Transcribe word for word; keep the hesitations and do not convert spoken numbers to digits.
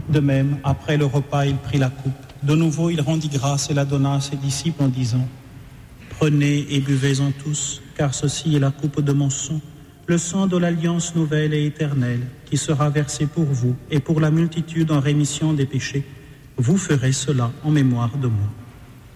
De même, après le repas, il prit la coupe. De nouveau, il rendit grâce et la donna à ses disciples en disant « Prenez et buvez-en tous, car ceci est la coupe de mon sang, le sang de l'alliance nouvelle et éternelle, qui sera versé pour vous et pour la multitude en rémission des péchés. Vous ferez cela en mémoire de moi. »